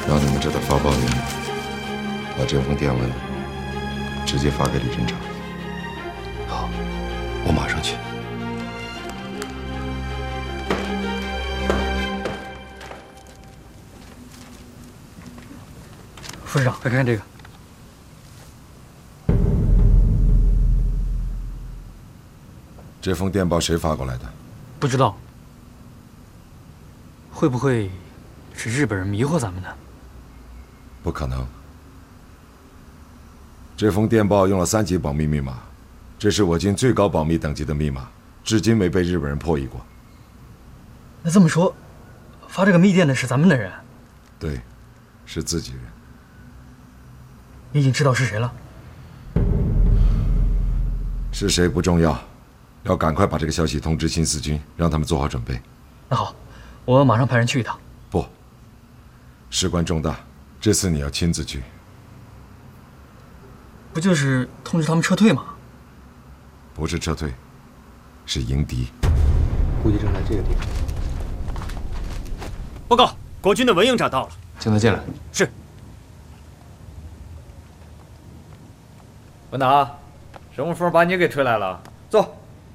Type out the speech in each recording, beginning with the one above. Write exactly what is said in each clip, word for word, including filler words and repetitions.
让你们这的发报员把这封电文直接发给李侦察。 好，我马上去。 副市长，快看看这个。 这封电报谁发过来的？ 不知道。会不会是日本人迷惑咱们呢？ 不可能。这封电报用了三级保密密码，这是我军最高保密等级的密码，至今没被日本人破译过。 那这么说，发这个密电的是咱们的人？ 对，是自己人。 你已经知道是谁了？ 是谁不重要，要赶快把这个消息通知新四军，让他们做好准备。 那好，我马上派人去一趟。 不，事关重大，这次你要亲自去。 不就是通知他们撤退吗？ 不是撤退，是迎敌。 估计正在这个地方。 报告，国军的文营长到了。 请他进来。 是。 文达，什么风把你给吹来了？坐。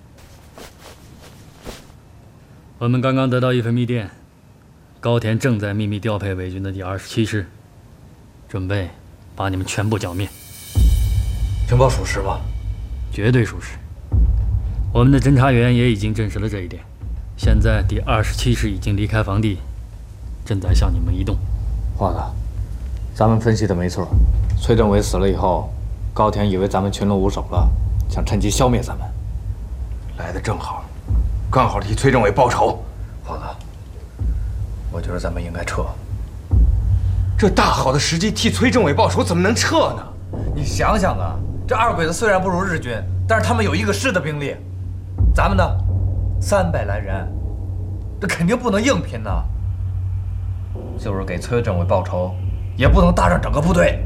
我们刚刚得到一份密电，高田正在秘密调配伪军的第二十七师，准备把你们全部剿灭。 情报属实吗？ 绝对属实。我们的侦察员也已经证实了这一点。现在第二十七师已经离开防地，正在向你们移动。 华子，咱们分析的没错。崔政委死了以后，高田以为咱们群龙无首了，想趁机消灭咱们。 来的正好，刚好替崔政委报仇。华子，我觉得咱们应该撤。这大好的时机替崔政委报仇，怎么能撤呢？ 你想想啊，这二鬼子虽然不如日军，但是他们有一个师的兵力，咱们呢，三百来人，这肯定不能硬拼呐。就是给崔政委报仇，也不能搭上整个部队。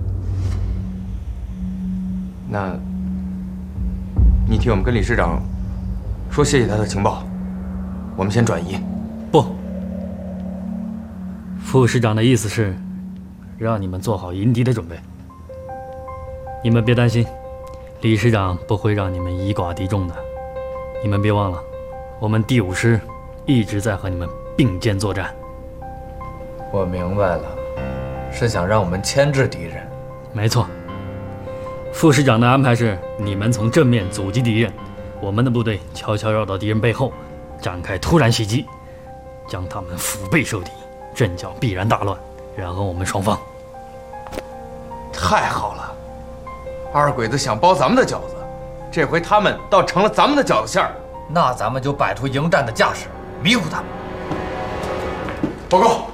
那，你替我们跟李师长说谢谢他的情报，我们先转移。 不，副师长的意思是，让你们做好迎敌的准备。你们别担心，李师长不会让你们以寡敌众的。你们别忘了，我们第五师一直在和你们并肩作战。 我明白了，是想让我们牵制敌人。 没错。副师长的安排是，你们从正面阻击敌人，我们的部队悄悄绕到敌人背后，展开突然袭击，将他们腹背受敌，阵脚必然大乱，然后我们双方。 太好了，二鬼子想包咱们的饺子，这回他们倒成了咱们的饺子馅儿。 那咱们就摆出迎战的架势，迷糊他们。 报告。